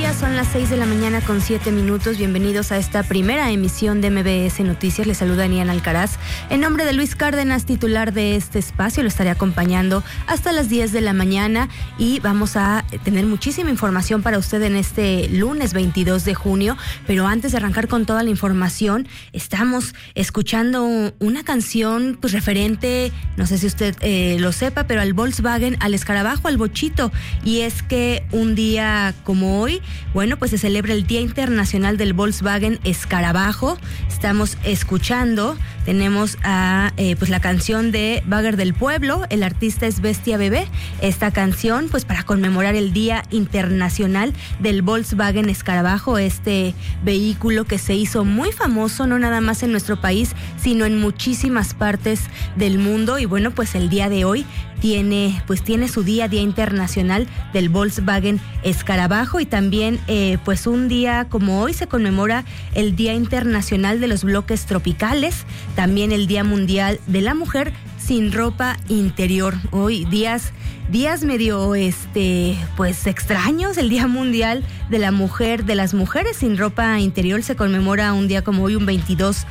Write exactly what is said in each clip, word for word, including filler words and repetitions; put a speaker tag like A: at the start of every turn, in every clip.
A: días, son las seis de la mañana con siete minutos. Bienvenidos a esta primera emisión de M B S Noticias. Les saluda Niana Alcaraz. En nombre de Luis Cárdenas, titular de este espacio, lo estaré acompañando hasta las diez de la mañana y vamos a tener muchísima información para usted en este lunes veintidós de junio. Pero antes de arrancar con toda la información, estamos escuchando una canción pues referente, no sé si usted eh, lo sepa, pero al Volkswagen, al escarabajo, al bochito. Y es que un día como hoy, bueno, pues se celebra el Día Internacional del Volkswagen Escarabajo. Estamos escuchando, tenemos a eh, pues la canción de Bagger del Pueblo, el artista es Bestia Bebé. Esta canción pues para conmemorar el Día Internacional del Volkswagen Escarabajo, este vehículo que se hizo muy famoso, no nada más en nuestro país, sino en muchísimas partes del mundo. Y bueno, pues el día de hoy tiene pues tiene su día, Día Internacional del Volkswagen Escarabajo. Y también eh, pues un día como hoy se conmemora el Día Internacional de los Bloques Tropicales, también el Día Mundial de la Mujer sin ropa interior. Hoy días días medio este pues extraños. El Día Mundial de la Mujer, de las Mujeres sin ropa interior, se conmemora un día como hoy, un veintidós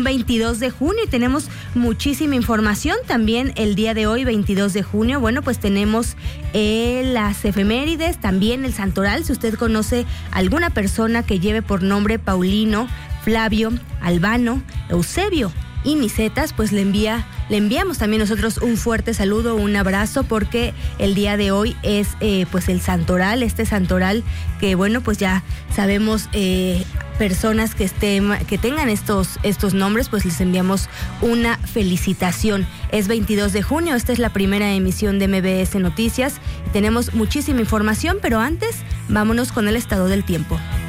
A: de junio, y tenemos muchísima información también el día de hoy, veintidós de junio. Bueno, pues tenemos eh, las efemérides, también el santoral. Si usted conoce alguna persona que lleve por nombre Paulino, Flavio, Albano, Eusebio y Nicetas, pues le envía le enviamos también nosotros un fuerte saludo, un abrazo, porque el día de hoy es eh, pues el santoral, este santoral que bueno, pues ya sabemos eh, personas que estén, que tengan estos estos nombres, pues les enviamos una felicitación. Es veintidós de junio, esta es la primera emisión de M B S Noticias. Tenemos muchísima información, pero antes vámonos con el estado del tiempo.